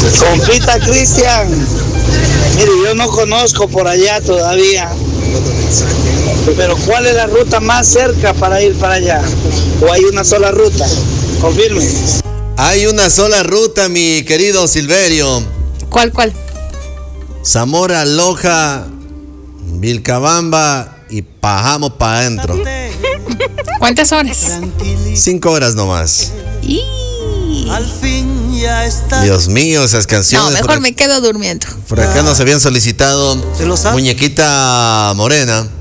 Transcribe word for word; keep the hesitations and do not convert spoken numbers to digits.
Compita Cristian, mire, yo no conozco por allá todavía, pero ¿cuál es la ruta más cerca para ir para allá? ¿O hay una sola ruta? Confirme. Hay una sola ruta, mi querido Silverio. ¿Cuál, cuál? Zamora, Loja, Vilcabamba y pajamos para adentro. ¿Cuántas horas? Cinco horas nomás. Y... Dios mío, esas canciones. No, mejor me quedo durmiendo. Por acá nos habían solicitado Muñequita Morena.